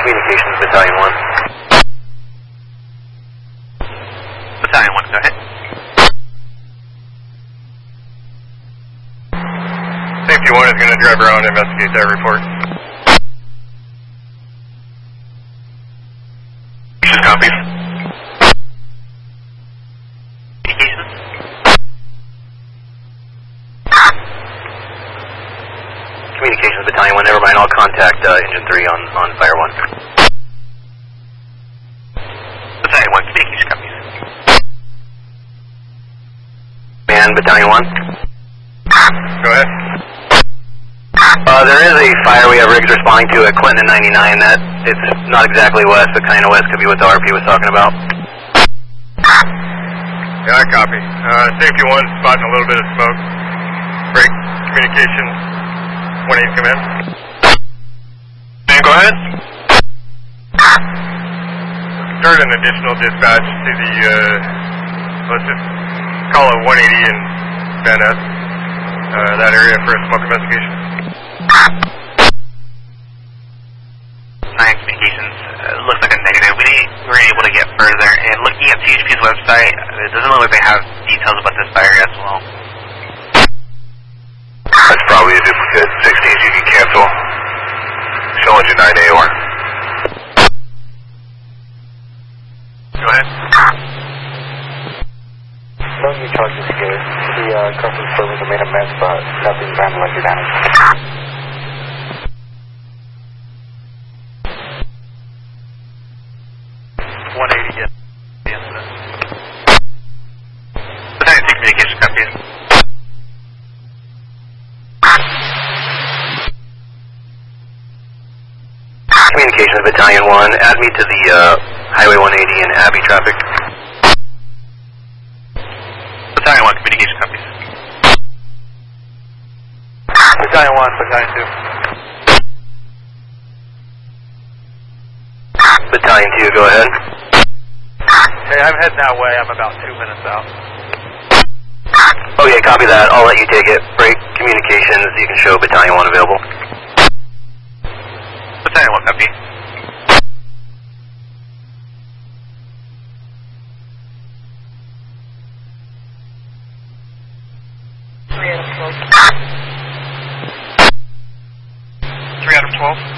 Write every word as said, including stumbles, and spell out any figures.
Communications, Battalion one. Battalion one, go ahead. Safety one is going to drive around and investigate that report. Copies. Communications. Communications, Battalion one, never mind, I'll contact uh, Engine three on, on Fire one. Battalion one, communications copies. Man, Battalion one. Go ahead. Uh, there is a fire we have rigs responding to at Clinton and ninety-nine. That it's not exactly west, but kind of west. Could be what the R P was talking about. Yeah, I copy. Uh, safety one, spotting a little bit of smoke. Break communications. one eight, come in. Man, go ahead. Start an additional dispatch to the, uh, let's just call it one eighty and Van Ness, uh, that area for a smoke investigation. Nine communications, uh, looks like a negative. We, need, we were able to get further, and looking at C H P's website, it doesn't look like they have details about this fire as well. That's probably a duplicate. sixteens you can cancel. Show engine nine A one. Go ahead. No new charges here. The uh, customer service made a mess, but nothing vandalized or damaged. one eighty, yeah. The incident. Battalion two communication copies. Communications, Battalion one. Add me to the uh, Highway one eighty and Abbey traffic. Battalion one, communication copies. Battalion one, Battalion two. Battalion two, go ahead. Hey, I'm heading that way. I'm about two minutes out. Okay, copy that. I'll let you take it. Break communications. You can show Battalion one available. Battalion one, copy. Three out of twelve. three out of twelve.